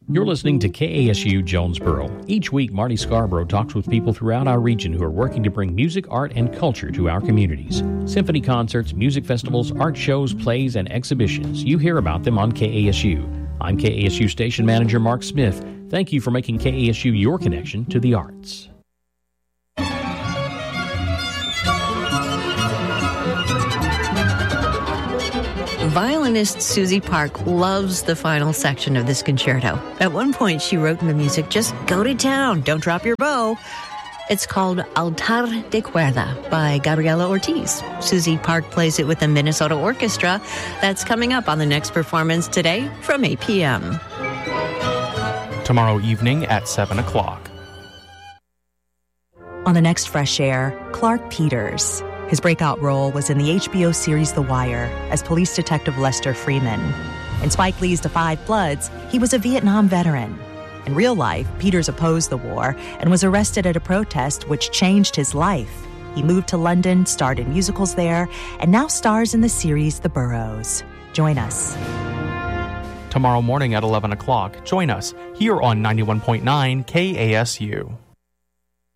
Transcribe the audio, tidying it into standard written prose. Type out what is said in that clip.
You're listening to KASU Jonesboro. Each week, Marty Scarborough talks with people throughout our region who are working to bring music, art, and culture to our communities. Symphony concerts, music festivals, art shows, plays, and exhibitions. You hear about them on KASU. I'm KASU Station Manager Mark Smith. Thank you for making KASU your connection to the arts. Violinist Susie Park loves the final section of this concerto. At one point, she wrote in the music, "Just go to town, don't drop your bow." It's called Altar de Cuerda by Gabriela Ortiz. Susie Park plays it with the Minnesota Orchestra. That's coming up on the next performance today from 8 p.m. Tomorrow evening at 7 o'clock. On the next Fresh Air, Clark Peters. His breakout role was in the HBO series The Wire as police detective Lester Freeman. In Spike Lee's The Five Bloods, he was a Vietnam veteran. In real life, Peters opposed the war and was arrested at a protest which changed his life. He moved to London, starred in musicals there, and now stars in the series The Burrows. Join us. Tomorrow morning at 11 o'clock, join us here on 91.9 KASU.